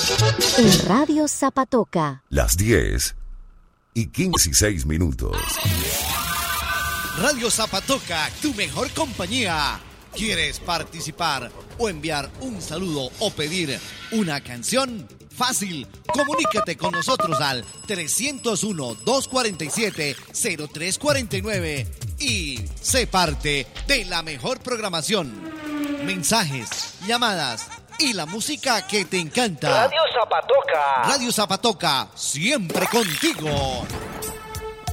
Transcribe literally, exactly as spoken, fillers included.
En Radio Zapatoca. Las diez y quince y seis minutos. Radio Zapatoca, tu mejor compañía. ¿Quieres participar o enviar un saludo o pedir una canción? Fácil, comunícate con nosotros al trescientos uno, doscientos cuarenta y siete, cero tres cuarenta y nueve y sé parte de la mejor programación. Mensajes, llamadas y la música que te encanta. Radio Zapatoca. Radio Zapatoca, siempre contigo.